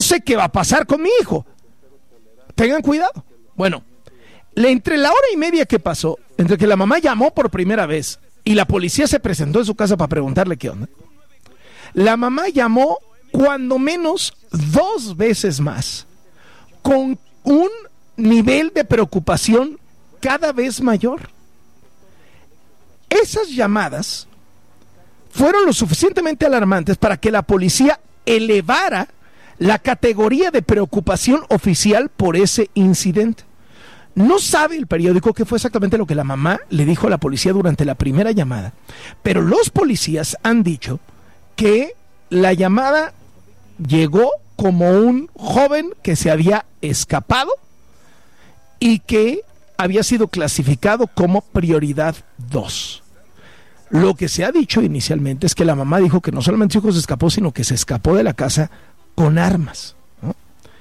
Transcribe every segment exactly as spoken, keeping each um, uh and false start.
sé qué va a pasar con mi hijo. Tengan cuidado. Bueno, entre la hora y media que pasó, entre que la mamá llamó por primera vez y la policía se presentó en su casa para preguntarle qué onda, la mamá llamó cuando menos dos veces más, con un nivel de preocupación cada vez mayor. Esas llamadas fueron lo suficientemente alarmantes para que la policía elevara la categoría de preocupación oficial por ese incidente. No sabe el periódico qué fue exactamente lo que la mamá le dijo a la policía durante la primera llamada, pero los policías han dicho que la llamada llegó como un joven que se había escapado y que había sido clasificado como prioridad dos. Lo que se ha dicho inicialmente es que la mamá dijo que no solamente su hijo se escapó, sino que se escapó de la casa con armas, ¿no?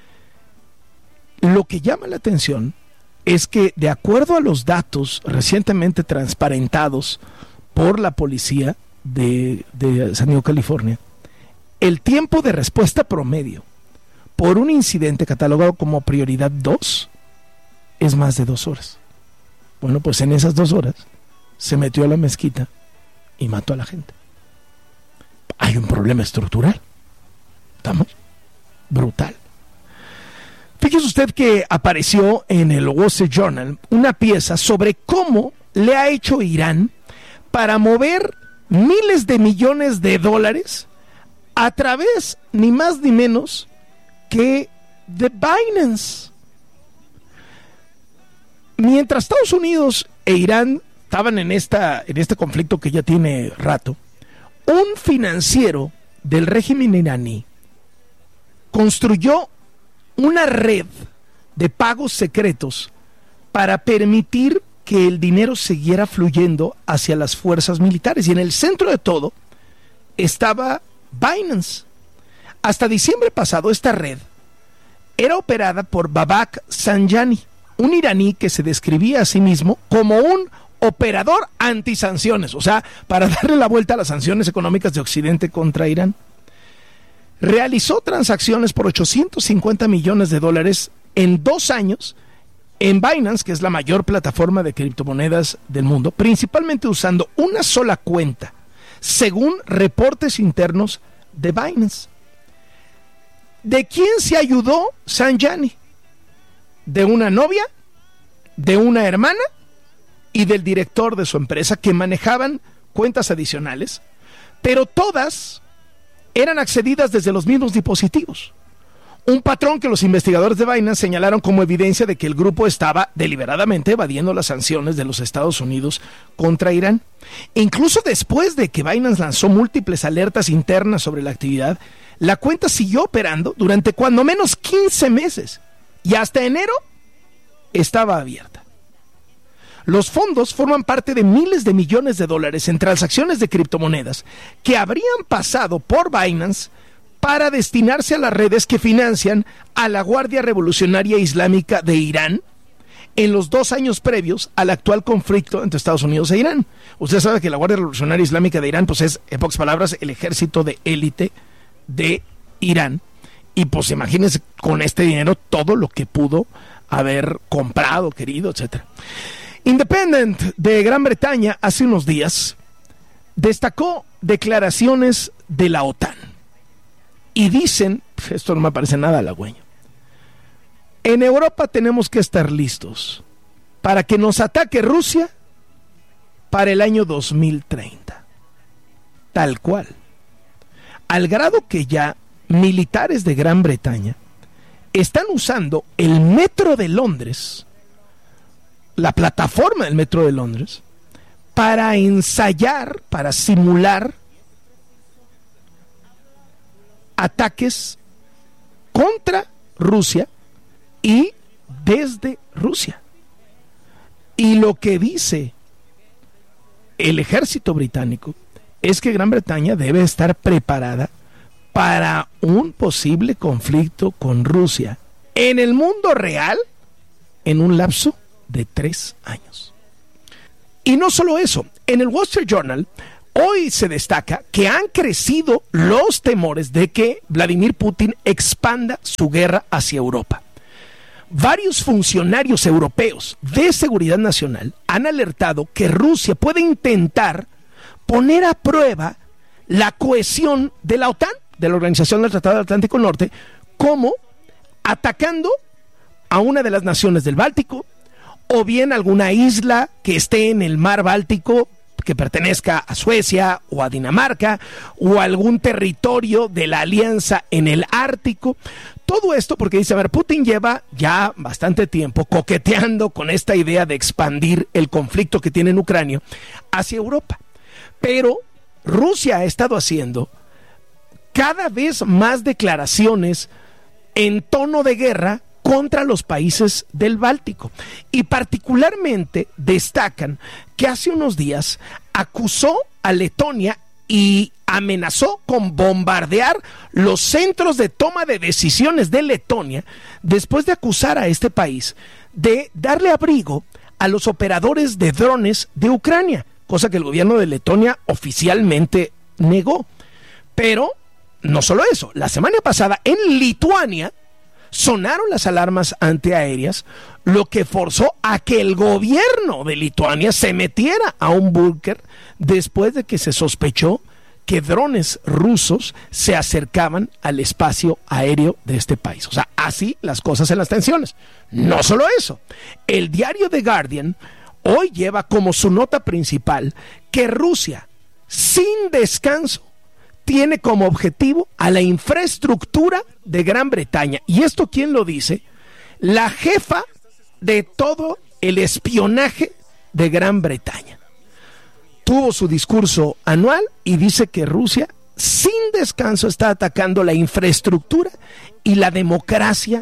Lo que llama la atención es que, de acuerdo a los datos recientemente transparentados por la policía de, de San Diego, California, el tiempo de respuesta promedio por un incidente catalogado como prioridad dos es más de dos horas. Bueno, pues en esas dos horas se metió a la mezquita y mató a la gente. Hay un problema estructural. ¿Estamos? Brutal. Fíjese usted que apareció en el Wall Street Journal una pieza sobre cómo le ha hecho Irán para mover miles de millones de dólares a través, ni más ni menos, que de Binance. Mientras Estados Unidos e Irán estaban en, esta, en este conflicto que ya tiene rato, un financiero del régimen iraní construyó una red de pagos secretos para permitir que el dinero siguiera fluyendo hacia las fuerzas militares. Y en el centro de todo estaba Binance. Hasta diciembre pasado, esta red era operada por Babak Sanjani, un iraní que se describía a sí mismo como un operador antisanciones, o sea, para darle la vuelta a las sanciones económicas de Occidente contra Irán. Realizó transacciones por ochocientos cincuenta millones de dólares en dos años en Binance, que es la mayor plataforma de criptomonedas del mundo, principalmente usando una sola cuenta, según reportes internos de Binance. ¿De quién se ayudó Sanjani? De una novia, de una hermana y del director de su empresa, que manejaban cuentas adicionales, pero todas eran accedidas desde los mismos dispositivos. Un patrón que los investigadores de Binance señalaron como evidencia de que el grupo estaba deliberadamente evadiendo las sanciones de los Estados Unidos contra Irán. E incluso después de que Binance lanzó múltiples alertas internas sobre la actividad, la cuenta siguió operando durante cuando menos quince meses y hasta enero estaba abierta. Los fondos forman parte de miles de millones de dólares en transacciones de criptomonedas que habrían pasado por Binance para destinarse a las redes que financian a la Guardia Revolucionaria Islámica de Irán en los dos años previos al actual conflicto entre Estados Unidos e Irán. Usted sabe que la Guardia Revolucionaria Islámica de Irán, pues es, en pocas palabras, el ejército de élite de Irán. Y pues imagínense con este dinero todo lo que pudo haber comprado, querido, etcétera. Independent de Gran Bretaña hace unos días destacó declaraciones de la OTAN y dicen, esto no me parece nada halagüeño, en Europa tenemos que estar listos para que nos ataque Rusia para el año dos mil treinta, tal cual, al grado que ya militares de Gran Bretaña están usando el metro de Londres, la plataforma del metro de Londres, para ensayar, para simular ataques contra Rusia y desde Rusia. Y lo que dice el ejército británico es que Gran Bretaña debe estar preparada para un posible conflicto con Rusia en el mundo real en un lapso de tres años. Y no solo eso, en el Wall Street Journal hoy se destaca que han crecido los temores de que Vladimir Putin expanda su guerra hacia Europa. Varios funcionarios europeos de seguridad nacional han alertado que Rusia puede intentar poner a prueba la cohesión de la OTAN, de la Organización del Tratado del Atlántico Norte, como atacando a una de las naciones del Báltico, o bien alguna isla que esté en el mar Báltico, que pertenezca a Suecia o a Dinamarca, o algún territorio de la alianza en el Ártico. Todo esto porque dice, a ver, Putin lleva ya bastante tiempo coqueteando con esta idea de expandir el conflicto que tiene en Ucrania hacia Europa. Pero Rusia ha estado haciendo cada vez más declaraciones en tono de guerra contra los países del Báltico. Y particularmente destacan que hace unos días acusó a Letonia y amenazó con bombardear los centros de toma de decisiones de Letonia después de acusar a este país de darle abrigo a los operadores de drones de Ucrania, cosa que el gobierno de Letonia oficialmente negó. Pero no solo eso, la semana pasada en Lituania sonaron las alarmas antiaéreas, lo que forzó a que el gobierno de Lituania se metiera a un búnker después de que se sospechó que drones rusos se acercaban al espacio aéreo de este país. O sea, así las cosas en las tensiones. No solo eso, el diario The Guardian hoy lleva como su nota principal que Rusia, sin descanso, tiene como objetivo a la infraestructura de Gran Bretaña. ¿Y esto quién lo dice? La jefa de todo el espionaje de Gran Bretaña. Tuvo su discurso anual y dice que Rusia, sin descanso, está atacando la infraestructura y la democracia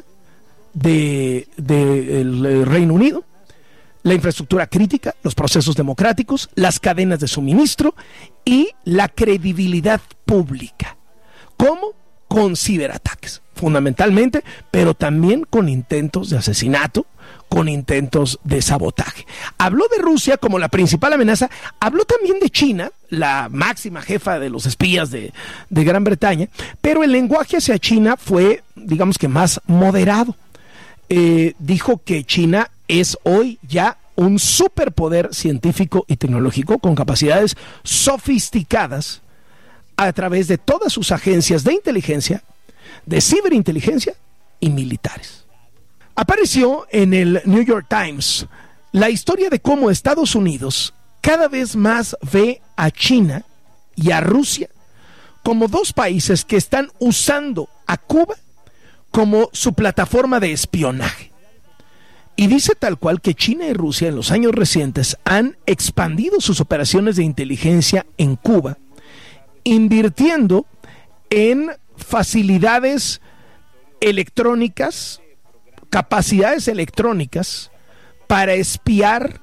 del de, de Reino Unido, la infraestructura crítica, los procesos democráticos, las cadenas de suministro y la credibilidad pública. ¿Cómo? Con ciberataques, fundamentalmente, pero también con intentos de asesinato, con intentos de sabotaje. Habló de Rusia como la principal amenaza, habló también de China, la máxima jefa de los espías de, de Gran Bretaña, pero el lenguaje hacia China fue, digamos que más moderado. Eh, dijo que China es hoy ya un superpoder científico y tecnológico con capacidades sofisticadas a través de todas sus agencias de inteligencia, de ciberinteligencia y militares. Apareció en el New York Times la historia de cómo Estados Unidos cada vez más ve a China y a Rusia como dos países que están usando a Cuba como su plataforma de espionaje. Y dice tal cual que China y Rusia en los años recientes han expandido sus operaciones de inteligencia en Cuba, invirtiendo en facilidades electrónicas, capacidades electrónicas para espiar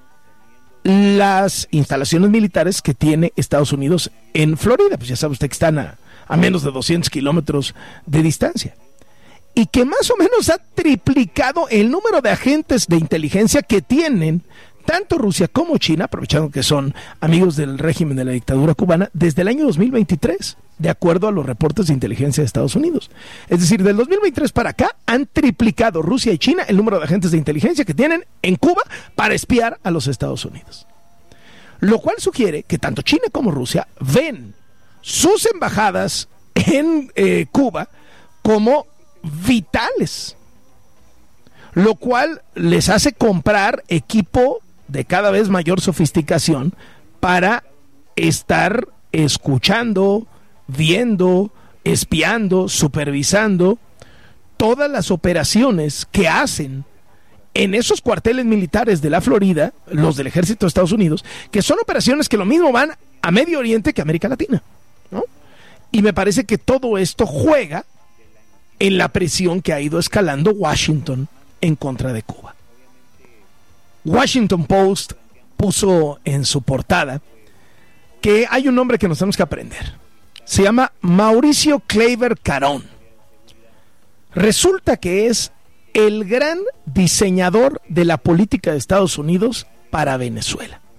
las instalaciones militares que tiene Estados Unidos en Florida. Pues ya sabe usted que están a, a menos de doscientos kilómetros de distancia. Y que más o menos ha triplicado el número de agentes de inteligencia que tienen tanto Rusia como China, aprovechando que son amigos del régimen de la dictadura cubana, desde el año dos mil veintitrés, de acuerdo a los reportes de inteligencia de Estados Unidos. Es decir, del dos mil veintitrés para acá han triplicado Rusia y China el número de agentes de inteligencia que tienen en Cuba para espiar a los Estados Unidos. Lo cual sugiere que tanto China como Rusia ven sus embajadas en eh, Cuba como vitales, lo cual les hace comprar equipo de cada vez mayor sofisticación para estar escuchando, viendo, espiando, supervisando todas las operaciones que hacen en esos cuarteles militares de la Florida, los del ejército de Estados Unidos, que son operaciones que lo mismo van a Medio Oriente que a América Latina, ¿no? Y me parece que todo esto juega en la presión que ha ido escalando Washington en contra de Cuba. Washington Post puso en su portada que hay un nombre que nos tenemos que aprender. Se llama Mauricio Kleiber Carón. Resulta que es el gran diseñador de la política de Estados Unidos para Venezuela.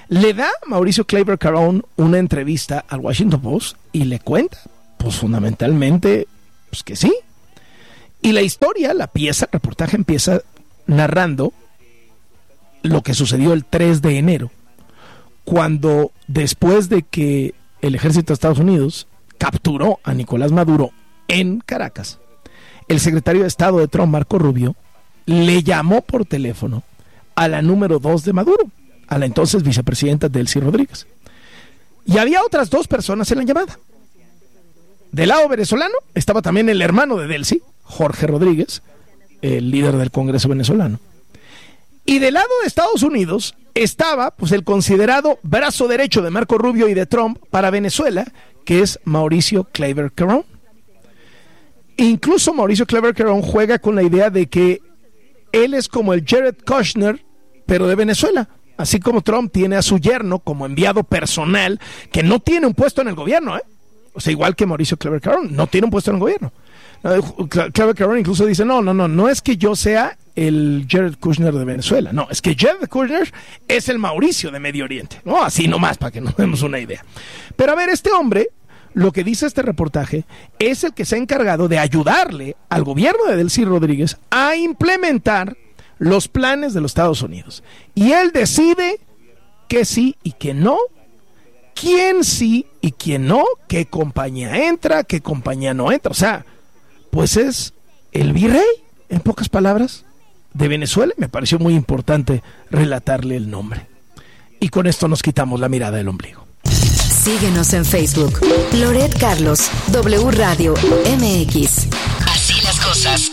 Le da Mauricio Kleiber Carón una entrevista al Washington Post y le cuenta, pues fundamentalmente, pues que sí. Y la historia, la pieza, el reportaje empieza narrando lo que sucedió el tres de enero, cuando después de que el ejército de Estados Unidos capturó a Nicolás Maduro en Caracas, el secretario de Estado de Trump, Marco Rubio, le llamó por teléfono a la número dos de Maduro, a la entonces vicepresidenta Delcy Rodríguez. Y había otras dos personas en la llamada. Del lado venezolano estaba también el hermano de Delcy, Jorge Rodríguez, el líder del Congreso venezolano. Y del lado de Estados Unidos estaba pues el considerado brazo derecho de Marco Rubio y de Trump para Venezuela, que es Mauricio Kleiber Carón. Incluso Mauricio Kleiber Carón juega con la idea de que él es como el Jared Kushner, pero de Venezuela. Así como Trump tiene a su yerno como enviado personal, que no tiene un puesto en el gobierno, ¿eh? O sea, igual que Mauricio Kleiber Carón, no tiene un puesto en el gobierno. Kleiber Carón incluso dice, no, no, no, no es que yo sea el Jared Kushner de Venezuela, no, es que Jared Kushner es el Mauricio de Medio Oriente, ¿no? Así nomás, para que nos demos una idea. Pero a ver, este hombre, lo que dice este reportaje, es el que se ha encargado de ayudarle al gobierno de Delcy Rodríguez a implementar los planes de los Estados Unidos. Y él decide que sí y que no, quién sí y quién no, qué compañía entra, qué compañía no entra. O sea, pues es el virrey, en pocas palabras, de Venezuela. Me pareció muy importante relatarle el nombre. Y con esto nos quitamos la mirada del ombligo. Síguenos en Facebook. Loret Carlos, W Radio M X. Así las cosas.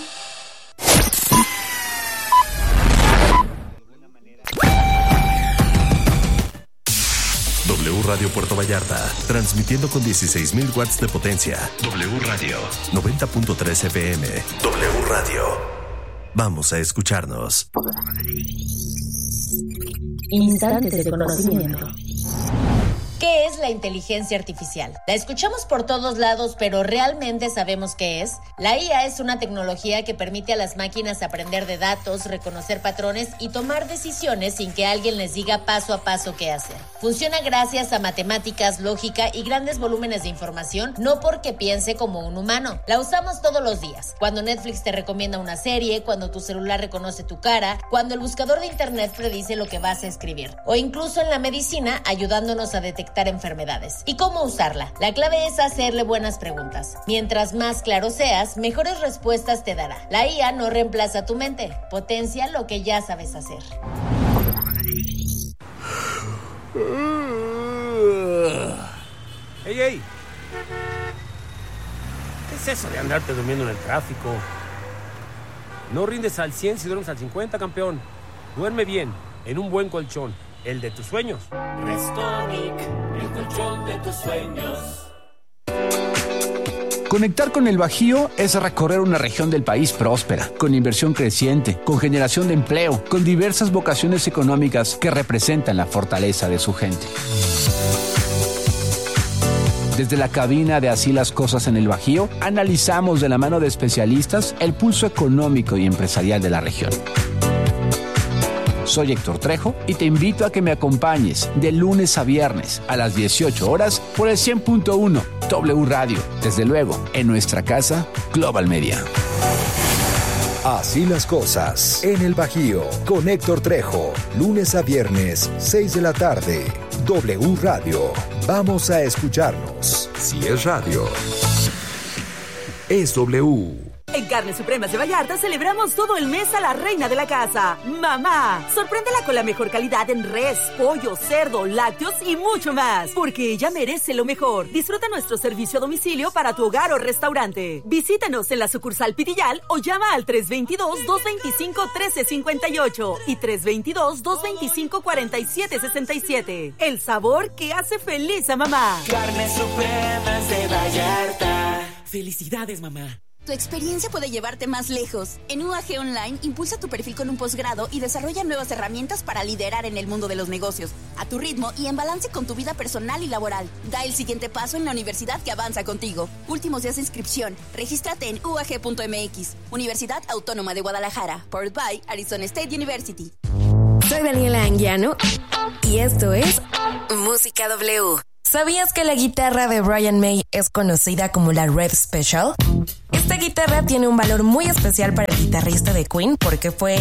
W Radio Puerto Vallarta, transmitiendo con dieciséis mil watts de potencia. W Radio noventa punto tres F M. W Radio. Vamos a escucharnos. Instantes de conocimiento. ¿Qué es la inteligencia artificial? La escuchamos por todos lados, pero ¿realmente sabemos qué es? La I A es una tecnología que permite a las máquinas aprender de datos, reconocer patrones y tomar decisiones sin que alguien les diga paso a paso qué hacer. Funciona gracias a matemáticas, lógica y grandes volúmenes de información, no porque piense como un humano. La usamos todos los días. Cuando Netflix te recomienda una serie, cuando tu celular reconoce tu cara, cuando el buscador de internet predice lo que vas a escribir, o incluso en la medicina ayudándonos a detectar enfermedades. ¿Y cómo usarla? La clave es hacerle buenas preguntas. Mientras más claro seas, mejores respuestas te dará. La I A no reemplaza tu mente, potencia lo que ya sabes hacer. ¡Ey, ey! ¿Qué es eso de andarte durmiendo en el tráfico? No rindes al cien si duermes al cincuenta, campeón. Duerme bien, en un buen colchón. El de tus sueños. Restonic, el colchón de tus sueños. Conectar con el Bajío es recorrer una región del país próspera, con inversión creciente, con generación de empleo, con diversas vocaciones económicas que representan la fortaleza de su gente. Desde la cabina de Así las Cosas en el Bajío, analizamos de la mano de especialistas el pulso económico y empresarial de la región. Soy Héctor Trejo y te invito a que me acompañes de lunes a viernes a las dieciocho horas por el cien punto uno W Radio, desde luego en nuestra casa Global Media. Así las Cosas en el Bajío con Héctor Trejo, lunes a viernes, seis de la tarde. W Radio. Vamos a escucharnos. Si es radio, es W. En Carnes Supremas de Vallarta celebramos todo el mes a la reina de la casa, mamá. Sorpréndela con la mejor calidad en res, pollo, cerdo, lácteos y mucho más, porque ella merece lo mejor. Disfruta nuestro servicio a domicilio para tu hogar o restaurante. Visítanos en la sucursal Pitillal o llama al tres veintidós, dos veinticinco, trece cincuenta y ocho y tres veintidós, dos veinticinco, cuarenta y siete sesenta y siete. El sabor que hace feliz a mamá. Carnes Supremas de Vallarta. Felicidades, mamá. Tu experiencia puede llevarte más lejos. En U A G Online, impulsa tu perfil con un posgrado y desarrolla nuevas herramientas para liderar en el mundo de los negocios, a tu ritmo y en balance con tu vida personal y laboral. Da el siguiente paso en la universidad que avanza contigo. Últimos días de inscripción. Regístrate en U A G punto M X. Universidad Autónoma de Guadalajara. Powered by Arizona State University. Soy Daniela Anguiano y esto es Música W. ¿Sabías que la guitarra de Brian May es conocida como la Red Special? Esta guitarra tiene un valor muy especial para el guitarrista de Queen porque fue